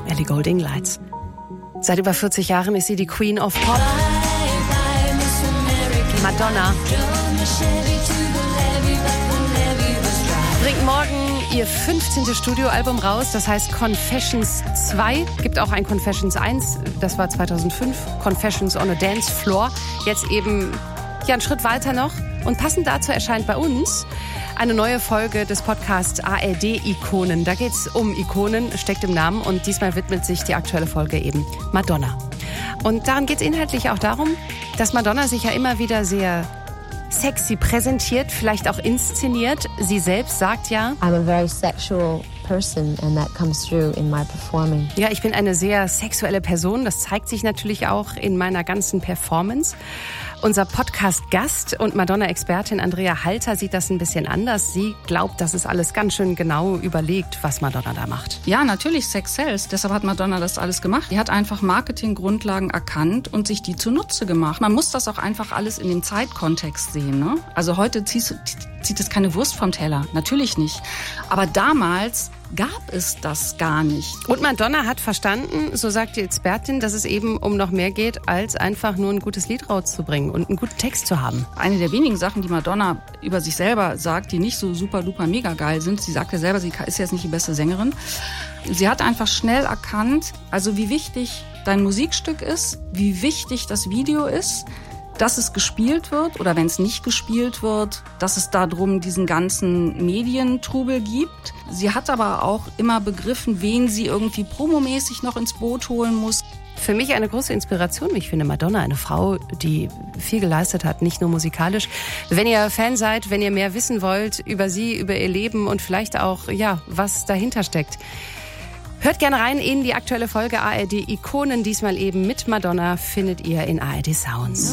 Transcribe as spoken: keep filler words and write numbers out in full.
Ellie Goulding Lights. Seit über vierzig Jahren ist sie die Queen of Pop. Madonna bringt morgen ihr fünfzehntes Studioalbum raus, das heißt Confessions zwei. Gibt auch ein Confessions eins, das war zweitausendfünf. Confessions on a Dance Floor. Jetzt eben ja einen Schritt weiter noch. Und passend dazu erscheint bei uns eine neue Folge des Podcasts A R D-Ikonen. Da geht es um Ikonen, steckt im Namen. Und diesmal widmet sich die aktuelle Folge eben Madonna. Und daran geht es inhaltlich auch darum, dass Madonna sich ja immer wieder sehr sexy präsentiert, vielleicht auch inszeniert. Sie selbst sagt ja, I'm a very sexual person and that comes through in my performing. Ja, ich bin eine sehr sexuelle Person. Das zeigt sich natürlich auch in meiner ganzen Performance. Unser Podcast-Gast und Madonna-Expertin Andrea Halter sieht das ein bisschen anders. Sie glaubt, das ist alles ganz schön genau überlegt, was Madonna da macht. Ja, natürlich, Sex sells. Deshalb hat Madonna das alles gemacht. Die hat einfach Marketinggrundlagen erkannt und sich die zunutze gemacht. Man muss das auch einfach alles in den Zeitkontext sehen, ne? Also heute ziehst, zieht es keine Wurst vom Teller. Natürlich nicht. Aber damals gab es das gar nicht. Und Madonna hat verstanden, so sagt die Expertin, dass es eben um noch mehr geht, als einfach nur ein gutes Lied rauszubringen und einen guten Text zu haben. Eine der wenigen Sachen, die Madonna über sich selber sagt, die nicht so super duper mega geil sind, sie sagt ja selber, sie ist jetzt nicht die beste Sängerin. Sie hat einfach schnell erkannt, also wie wichtig dein Musikstück ist, wie wichtig das Video ist, dass es gespielt wird oder wenn es nicht gespielt wird, dass es darum diesen ganzen Medientrubel gibt. Sie hat aber auch immer begriffen, wen sie irgendwie promomäßig noch ins Boot holen muss. Für mich eine große Inspiration. Ich finde Madonna eine Frau, die viel geleistet hat, nicht nur musikalisch. Wenn ihr Fan seid, wenn ihr mehr wissen wollt über sie, über ihr Leben und vielleicht auch, ja, was dahinter steckt, hört gerne rein in die aktuelle Folge A R D Ikonen. Diesmal eben mit Madonna findet ihr in A R D Sounds.